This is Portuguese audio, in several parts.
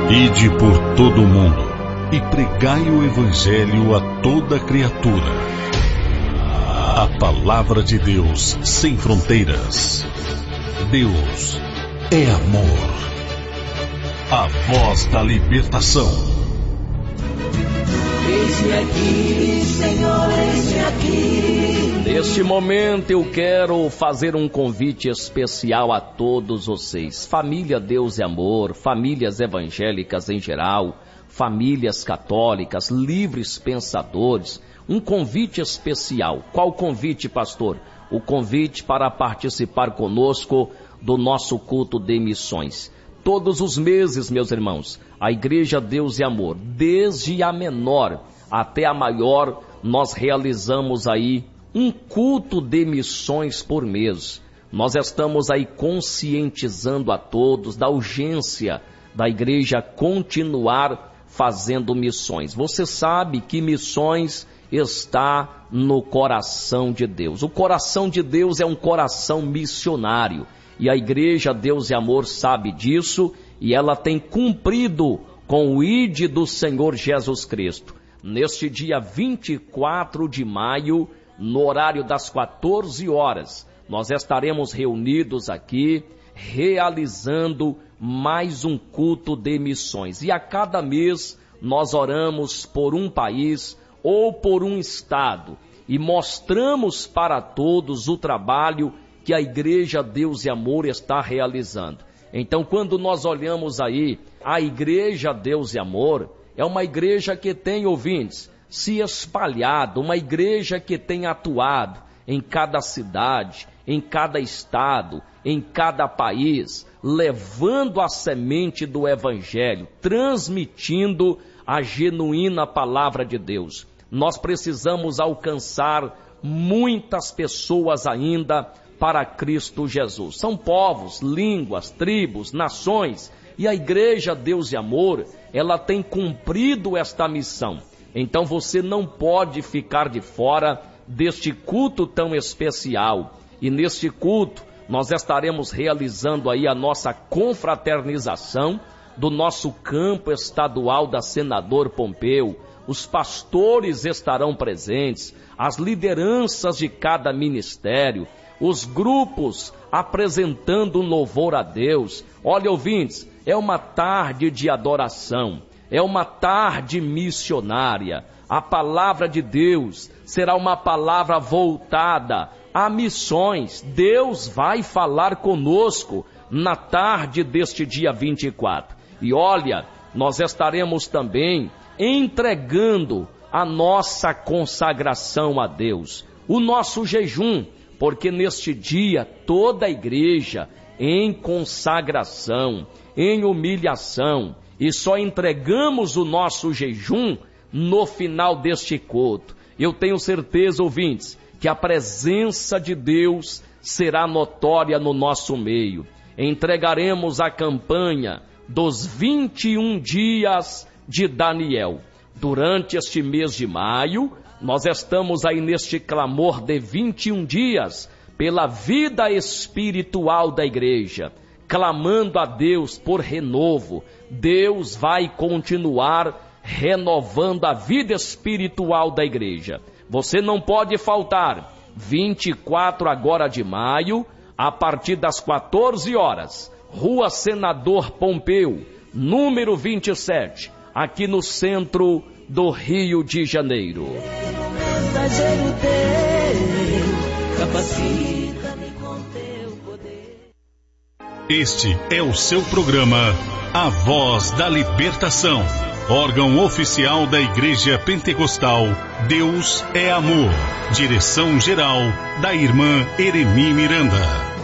Ide por todo o mundo e pregai o Evangelho a toda criatura. A palavra de Deus sem fronteiras. Deus é amor. A voz da libertação. Eis-me aqui, Senhor, eis-me aqui. Neste momento eu quero fazer um convite especial a todos vocês. Família Deus é Amor, famílias evangélicas em geral, famílias católicas, livres pensadores. Um convite especial. Qual convite, pastor? O convite para participar conosco do nosso culto de missões. Todos os meses, meus irmãos, a Igreja Deus e Amor, desde a menor até a maior, nós realizamos aí um culto de missões por mês. Nós estamos aí conscientizando a todos da urgência da igreja continuar fazendo missões. Você sabe que missões está no coração de Deus. O coração de Deus é um coração missionário. E a Igreja Deus e Amor sabe disso e ela tem cumprido com o ID do Senhor Jesus Cristo. Neste dia 24 de maio, no horário das 14 horas, nós estaremos reunidos aqui, realizando mais um culto de missões. E a cada mês nós oramos por um país ou por um estado e mostramos para todos o trabalho que a Igreja Deus e Amor está realizando. Então, quando nós olhamos aí, a Igreja Deus e Amor é uma igreja que tem, ouvintes, se espalhado, uma igreja que tem atuado em cada cidade, em cada estado, em cada país, levando a semente do Evangelho, transmitindo a genuína palavra de Deus. Nós precisamos alcançar muitas pessoas ainda para Cristo Jesus. São povos, línguas, tribos, nações, e a Igreja Deus e Amor, ela tem cumprido esta missão. Então você não pode ficar de fora deste culto tão especial. E neste culto nós estaremos realizando aí a nossa confraternização do nosso campo estadual da Senador Pompeu. Os pastores estarão presentes, as lideranças de cada ministério, os grupos apresentando um louvor a Deus. Olha, ouvintes, é uma tarde de adoração, é uma tarde missionária. A palavra de Deus será uma palavra voltada a missões. Deus vai falar conosco na tarde deste dia 24. E olha, nós estaremos também entregando a nossa consagração a Deus, o nosso jejum, porque neste dia toda a igreja em consagração, em humilhação, e só entregamos o nosso jejum no final deste culto. Eu tenho certeza, ouvintes, que a presença de Deus será notória no nosso meio. Entregaremos a campanha dos 21 dias de Daniel. Durante este mês de maio, nós estamos aí neste clamor de 21 dias pela vida espiritual da igreja, clamando a Deus por renovo. Deus vai continuar renovando a vida espiritual da igreja. Você não pode faltar. 24 agora de maio, a partir das 14 horas, Rua Senador Pompeu, número 27, aqui no centro do Rio de Janeiro. Este é o seu programa A Voz da Libertação, órgão oficial da Igreja Pentecostal Deus é Amor. Direção-geral da irmã Eremi Miranda.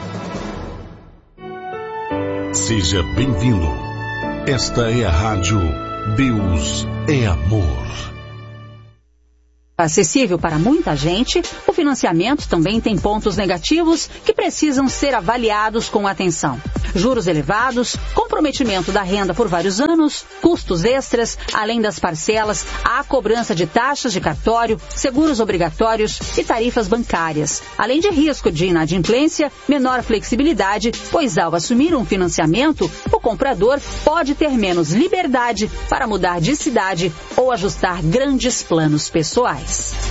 Seja bem-vindo. Esta é a rádio Deus é Amor. Acessível para muita gente, o financiamento também tem pontos negativos que precisam ser avaliados com atenção. Juros elevados, comprometimento da renda por vários anos, custos extras, além das parcelas, há cobrança de taxas de cartório, seguros obrigatórios e tarifas bancárias. Além de risco de inadimplência, menor flexibilidade, pois ao assumir um financiamento, o comprador pode ter menos liberdade para mudar de cidade ou ajustar grandes planos pessoais.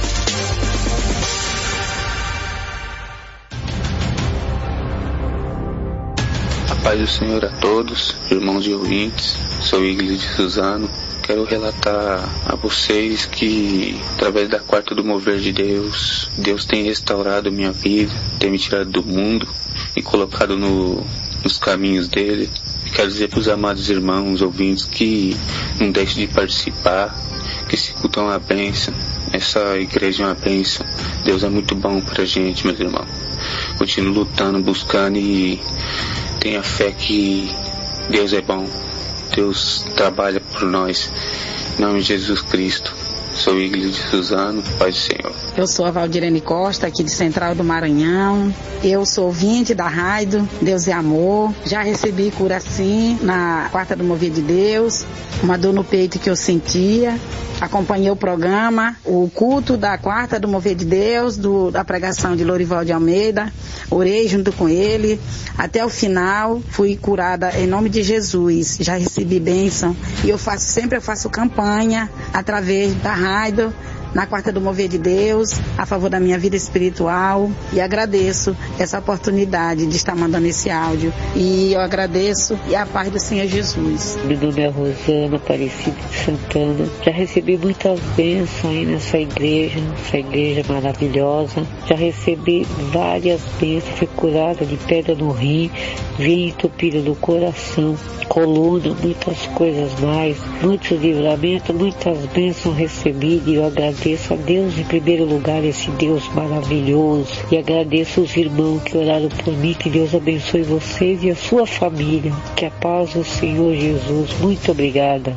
A paz do Senhor a todos, irmãos e ouvintes. Sou Iglis de Suzano. Quero relatar a vocês que, através da quarta do mover de Deus, Deus tem restaurado minha vida, tem me tirado do mundo e colocado nos caminhos dele. Quero dizer para os amados irmãos ouvintes que não deixem de participar, que esse culto é uma bênção, essa igreja é uma bênção. Deus é muito bom para a gente, meus irmãos. Continuo lutando, buscando e tenha fé que Deus é bom. Deus trabalha por nós. Em nome de Jesus Cristo. Sou Iglis de Suzano, Paz do Senhor. Eu sou a Valdirene Costa, aqui de Central do Maranhão. Eu sou ouvinte da rádio Deus é Amor. Já recebi cura sim na quarta do Mover de Deus. Uma dor no peito que eu sentia. Acompanhei o programa, o culto da quarta do Mover de Deus, da pregação de Lorival de Almeida. Orei junto com ele. Até o final, fui curada em nome de Jesus. Já recebi bênção. E sempre eu faço campanha através da rádio, na quarta do Mover de Deus, a favor da minha vida espiritual, e agradeço essa oportunidade de estar mandando esse áudio, e eu agradeço e a paz do Senhor Jesus. Meu nome é Rosana Aparecida de Santana. Já recebi muitas bênçãos aí nessa igreja maravilhosa. Já recebi várias bênçãos, fui curada de pedra no rim, veia entupida do coração, coluna, muitas coisas mais, muitos livramentos, muitas bênçãos recebidas, e eu agradeço a Deus em primeiro lugar, esse Deus maravilhoso, e agradeço os irmãos que oraram por mim. Que Deus abençoe vocês e a sua família, que a paz do Senhor Jesus. Muito obrigada.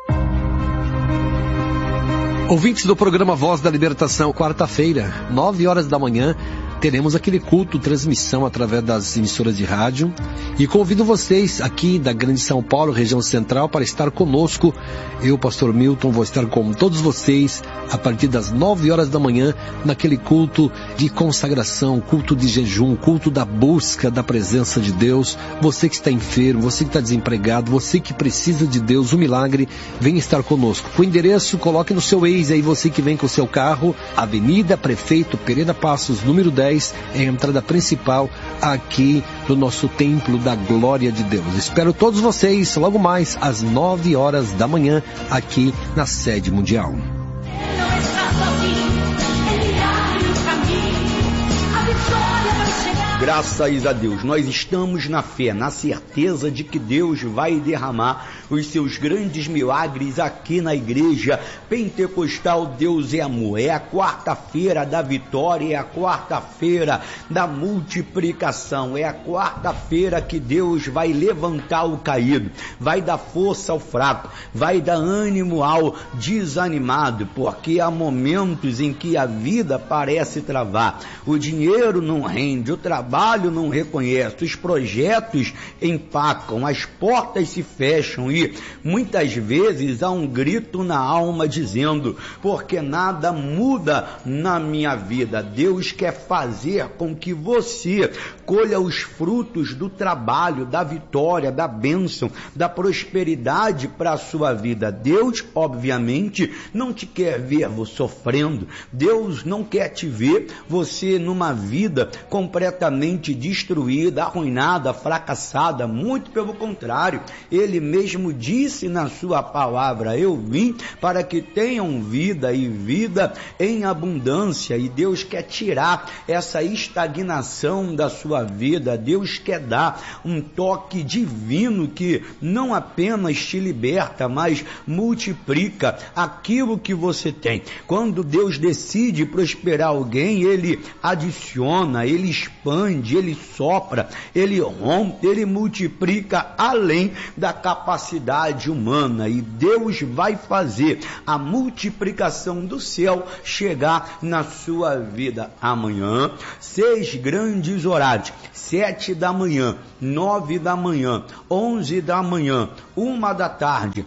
Ouvintes do programa Voz da Libertação, quarta-feira, 9 horas da manhã, teremos aquele culto, transmissão através das emissoras de rádio, e convido vocês aqui da Grande São Paulo, região central, para estar conosco. Eu, pastor Milton, vou estar com todos vocês a partir das 9 horas da manhã, naquele culto de consagração, culto de jejum, culto da busca da presença de Deus. Você que está enfermo, você que está desempregado, você que precisa de Deus, um milagre, venha estar conosco. O endereço, coloque no seu Waze aí, você que vem com o seu carro, Avenida Prefeito Pereira Passos, número 10, é a entrada principal aqui do nosso Templo da Glória de Deus. Espero todos vocês logo mais às 9 horas da manhã aqui na sede mundial. Graças a Deus, nós estamos na fé, na certeza de que Deus vai derramar os seus grandes milagres aqui na igreja pentecostal Deus é Amor. É a quarta-feira da vitória, é a quarta-feira da multiplicação, é a quarta-feira que Deus vai levantar o caído, vai dar força ao fraco, vai dar ânimo ao desanimado, porque há momentos em que a vida parece travar, o dinheiro não rende, o trabalho não reconhece, os projetos empacam, as portas se fecham e muitas vezes há um grito na alma dizendo: porque nada muda na minha vida. Deus quer fazer com que você colha os frutos do trabalho, da vitória, da bênção, da prosperidade para a sua vida. Deus, obviamente, não te quer ver você sofrendo. Deus não quer te ver você numa vida completamente destruída, arruinada, fracassada. Muito pelo contrário, Ele mesmo disse na sua palavra: eu vim para que tenham vida e vida em abundância. E Deus quer tirar essa estagnação da sua vida. Deus quer dar um toque divino que não apenas te liberta, mas multiplica aquilo que você tem. Quando Deus decide prosperar alguém, Ele adiciona, Ele expande, expande, ele sopra, ele rompe, ele multiplica além da capacidade humana, e Deus vai fazer a multiplicação do céu chegar na sua vida. Amanhã, 6 grandes horários: 7 da manhã, 9 da manhã, 11 da manhã, 1 da tarde,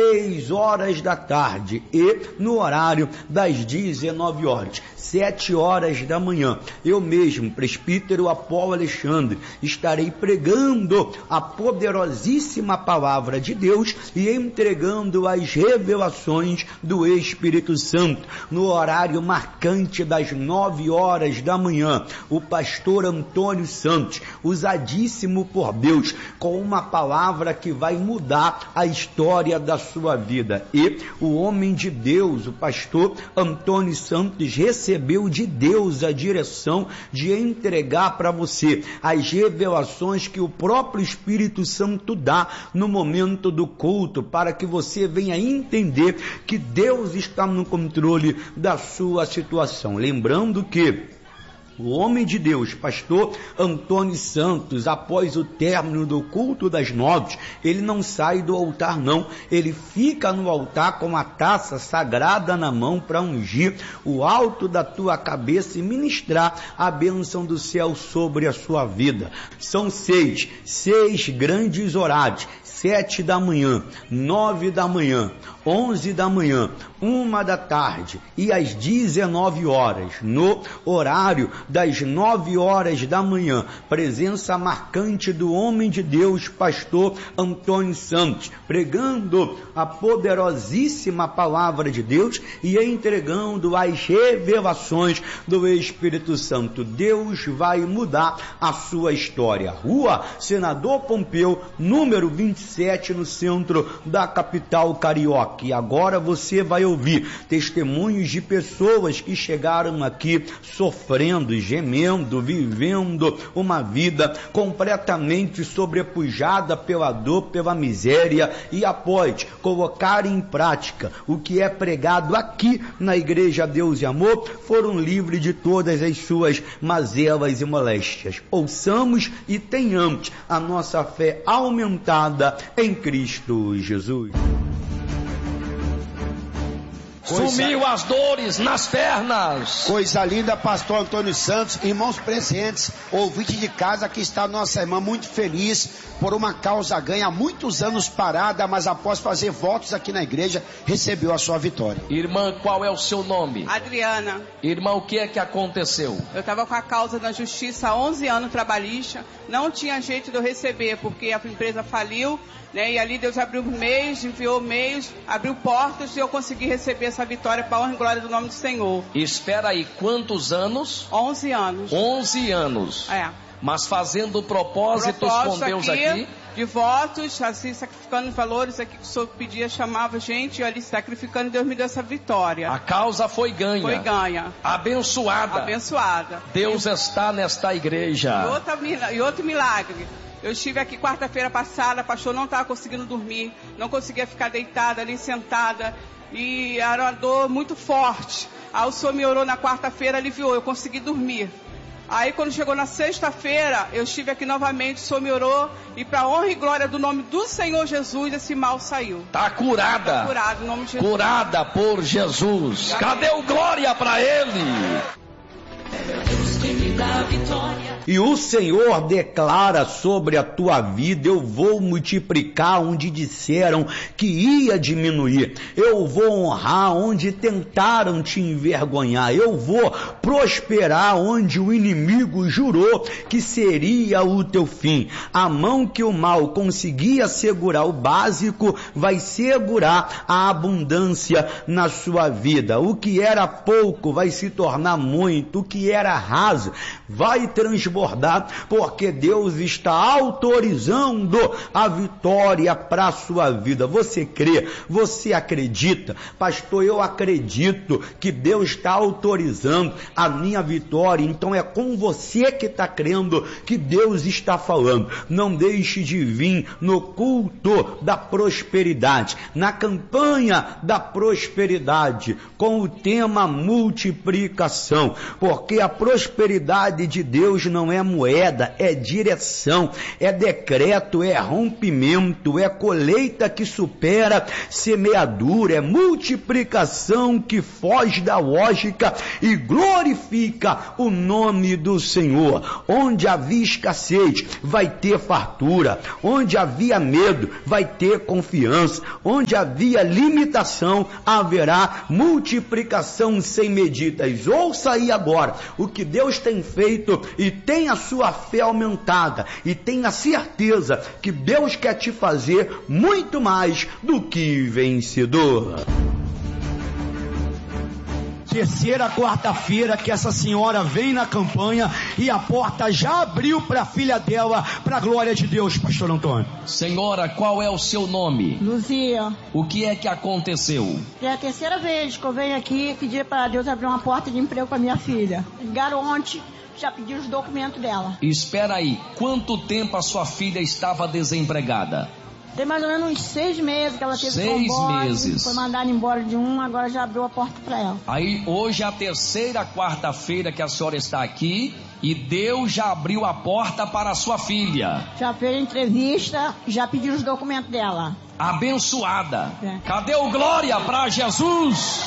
3 horas da tarde e no horário das 19 horas, 7 horas da manhã, eu mesmo, presbítero Apolo Alexandre, estarei pregando a poderosíssima palavra de Deus e entregando as revelações do Espírito Santo. No horário marcante das 9 horas da manhã, o pastor Antônio Santos, usadíssimo por Deus, com uma palavra que vai mudar a história da sua vida. E o homem de Deus, o pastor Antônio Santos, recebeu de Deus a direção de entregar para você as revelações que o próprio Espírito Santo dá no momento do culto, para que você venha entender que Deus está no controle da sua situação. Lembrando que o homem de Deus, pastor Antônio Santos, após o término do culto das 9, ele não sai do altar não, ele fica no altar com a taça sagrada na mão para ungir o alto da tua cabeça e ministrar a bênção do céu sobre a sua vida. São 6 grandes horários: 7 da manhã, 9 da manhã, 11 da manhã, 1 da tarde e às 19 horas. No horário das 9 horas da manhã, presença marcante do homem de Deus, pastor Antônio Santos, pregando a poderosíssima palavra de Deus e entregando as revelações do Espírito Santo. Deus vai mudar a sua história. Rua Senador Pompeu, número 27, no centro da capital carioca. E agora você vai ouvir testemunhos de pessoas que chegaram aqui sofrendo, gemendo, vivendo uma vida completamente sobrepujada pela dor, pela miséria, e após colocar em prática o que é pregado aqui na Igreja Deus e Amor, foram livres de todas as suas mazelas e moléstias. Ouçamos e tenhamos a nossa fé aumentada em Cristo Jesus. Sumiu as dores nas pernas. Coisa linda, pastor Antônio Santos, irmãos presentes, ouvinte de casa, aqui está nossa irmã muito feliz por uma causa ganha há muitos anos parada, mas após fazer votos aqui na igreja, recebeu a sua vitória. Irmã, qual é o seu nome? Adriana. Irmã, o que é que aconteceu? Eu estava com a causa na justiça há 11 anos trabalhista, não tinha jeito de eu receber, porque a empresa faliu, né? E ali Deus abriu meios, enviou meios, abriu portas e eu consegui receber essa vitória para a honra e glória do nome do Senhor. Espera aí, quantos anos? 11 anos. 11 anos. É. Mas fazendo propósitos com Deus aqui? De votos, assim, sacrificando valores aqui que o senhor pedia, chamava gente, e ali sacrificando, Deus me deu essa vitória. A causa foi ganha. Foi ganha. Abençoada. Abençoada. Deus está nesta igreja. E outro milagre. Eu estive aqui quarta-feira passada, pastor, não estava conseguindo dormir, não conseguia ficar deitada ali, sentada, e era uma dor muito forte. Aí o senhor me orou na quarta-feira, aliviou, eu consegui dormir. Aí quando chegou na sexta-feira, eu estive aqui novamente, o senhor me orou, e para a honra e glória do nome do Senhor Jesus, esse mal saiu. Está curada. Está curada, em nome de Jesus. Curada por Jesus. Cadê o glória para Ele? E o Senhor declara sobre a tua vida: eu vou multiplicar onde disseram que ia diminuir, eu vou honrar onde tentaram te envergonhar, eu vou prosperar onde o inimigo jurou que seria o teu fim. A mão que o mal conseguia segurar o básico vai segurar a abundância na sua vida. O que era pouco vai se tornar muito, o que era raso vai transbordar, porque Deus está autorizando a vitória para a sua vida. Você crê? Você acredita? Pastor, eu acredito que Deus está autorizando a minha vitória, então é com você que está crendo que Deus está falando. Não deixe de vir no culto da prosperidade, na campanha da prosperidade, com o tema multiplicação, porque a prosperidade prosperidade de Deus não é moeda, é direção, é decreto, é rompimento, é colheita que supera semeadura, é multiplicação que foge da lógica e glorifica o nome do Senhor. Onde havia escassez, vai ter fartura. Onde havia medo, vai ter confiança. Onde havia limitação, haverá multiplicação sem medidas. Ouça aí agora o que Deus tem feito e tenha a sua fé aumentada e tenha certeza que Deus quer te fazer muito mais do que vencedor. Terceira quarta-feira que essa senhora vem na campanha e a porta já abriu para a filha dela, para a glória de Deus, pastor Antônio. Senhora, qual é o seu nome? Luzia. O que é que aconteceu? É a terceira vez que eu venho aqui pedir para Deus abrir uma porta de emprego para minha filha. Ligaram ontem, já pediram os documentos dela. Espera aí, quanto tempo a sua filha estava desempregada? Tem mais ou menos uns 6 meses que ela teve 6 meses. Foi mandada embora de agora já abriu a porta para ela. Aí hoje é a terceira quarta-feira que a senhora está aqui e Deus já abriu a porta para a sua filha. Já fez a entrevista, já pediu os documentos dela. Abençoada. É. Cadê o glória para Jesus?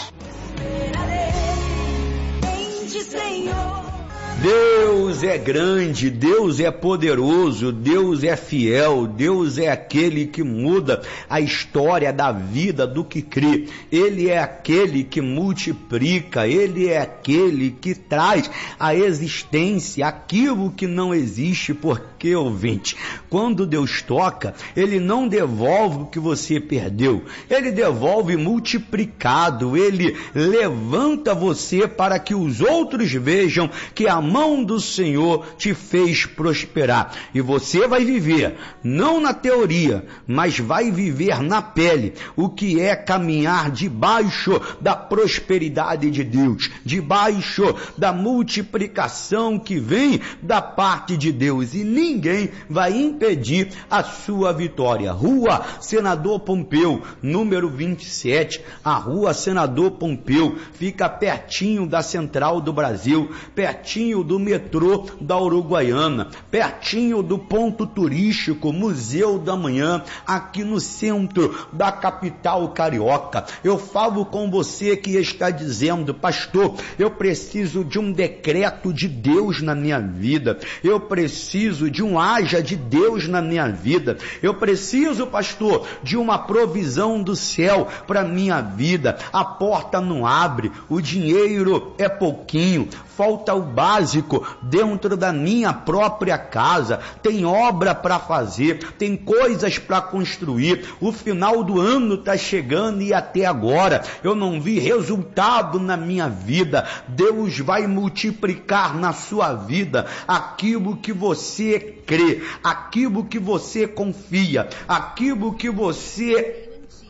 Deus é grande, Deus é poderoso, Deus é fiel, Deus é aquele que muda a história da vida do que crê. Ele é aquele que multiplica, Ele é aquele que traz à existência aquilo que não existe, porque, ouvinte, quando Deus toca, Ele não devolve o que você perdeu, Ele devolve multiplicado, Ele levanta você para que os outros vejam que a mão do Senhor te fez prosperar. E você vai viver, não na teoria, mas vai viver na pele, o que é caminhar debaixo da prosperidade de Deus, debaixo da multiplicação que vem da parte de Deus. E ninguém vai impedir a sua vitória. Rua Senador Pompeu, número 27, a Rua Senador Pompeu, fica pertinho da Central do Brasil, pertinho do metrô da Uruguaiana, pertinho do ponto turístico Museu da Manhã, aqui no centro da capital carioca. Eu falo com você que está dizendo: pastor, eu preciso de um decreto de Deus na minha vida, eu preciso de um haja de Deus na minha vida, eu preciso, pastor, de uma provisão do céu para minha vida. A porta não abre, o dinheiro é pouquinho, falta o básico dentro da minha própria casa, tem obra para fazer, tem coisas para construir, o final do ano está chegando e até agora eu não vi resultado na minha vida. Deus vai multiplicar na sua vida aquilo que você crê, aquilo que você confia, aquilo que você...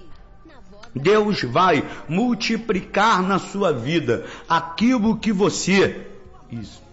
Deus vai multiplicar na sua vida aquilo que você... Isso.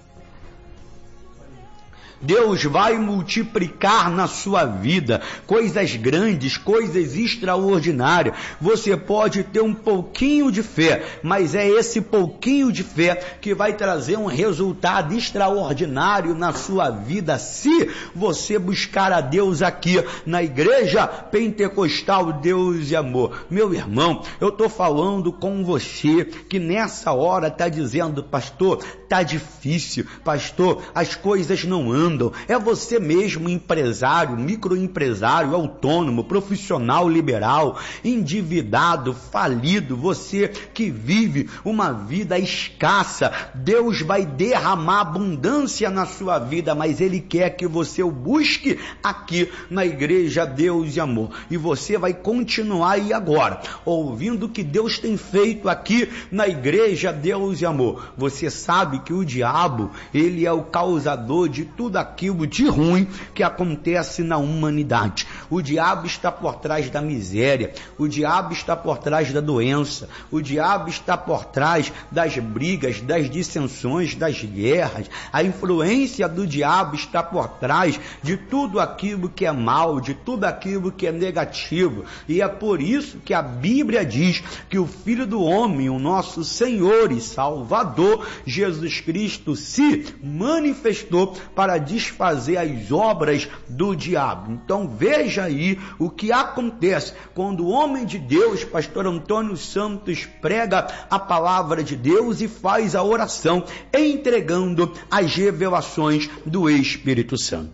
Deus vai multiplicar na sua vida coisas grandes, coisas extraordinárias. Você pode ter um pouquinho de fé, mas é esse pouquinho de fé que vai trazer um resultado extraordinário na sua vida, se você buscar a Deus aqui na Igreja Pentecostal Deus e Amor. Meu irmão, eu estou falando com você que nessa hora está dizendo: pastor, está difícil, pastor, as coisas não andam. É você mesmo, empresário, microempresário, autônomo, profissional liberal, endividado, falido, você que vive uma vida escassa. Deus vai derramar abundância na sua vida, mas Ele quer que você o busque aqui na Igreja Deus e Amor. E você vai continuar aí agora, ouvindo o que Deus tem feito aqui na Igreja Deus e Amor. Você sabe que o diabo, ele é o causador de tudo aquilo de ruim que acontece na humanidade. O diabo está por trás da miséria, o diabo está por trás da doença, o diabo está por trás das brigas, das dissensões, das guerras. A influência do diabo está por trás de tudo aquilo que é mal, de tudo aquilo que é negativo. E é por isso que a Bíblia diz que o Filho do Homem, o nosso Senhor e Salvador, Jesus Cristo, se manifestou para desfazer as obras do diabo. Então veja aí o que acontece quando o homem de Deus, pastor Antônio Santos, prega a palavra de Deus e faz a oração, entregando as revelações do Espírito Santo.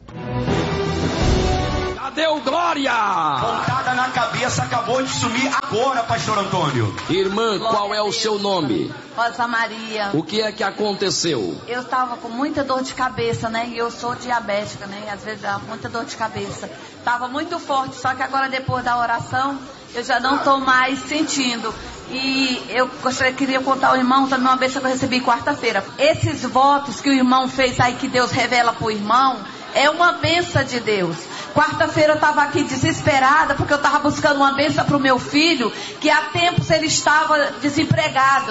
Deu glória! Pontada na cabeça, acabou de sumir agora, pastor Antônio. Irmã, qual é o seu nome? Rosa Maria. O que é que aconteceu? Eu estava com muita dor de cabeça, né? E eu sou diabética, né? E às vezes dá muita dor de cabeça. Estava muito forte, só que agora depois da oração, eu já não estou mais sentindo. E eu queria contar ao irmão também uma bênção que eu recebi quarta-feira. Esses votos que o irmão fez aí, que Deus revela para o irmão, é uma bênção de Deus. Quarta-feira eu estava aqui desesperada porque eu estava buscando uma bênção para o meu filho, que há tempos ele estava desempregado.